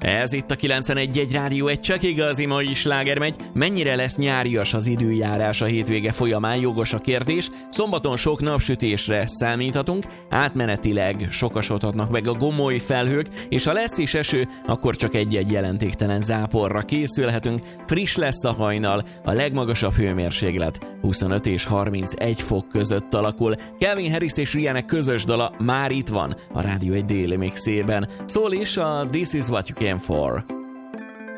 Ez itt a 91.1 Rádió, egy csak igazi mai sláger megy. Mennyire lesz nyárias az időjárás a hétvége folyamán? Jogos a kérdés. Szombaton sok napsütésre számíthatunk, átmenetileg sokasodhatnak meg a gomoly felhők, és ha lesz is eső, akkor csak egy-egy jelentéktelen záporra készülhetünk. Friss lesz a hajnal, a legmagasabb hőmérséklet 25 és 31 fok között alakul. Calvin Harris és Rihanna közös dala már itt van a Rádió egy déli mixében. Szól is a This Is What You Came For.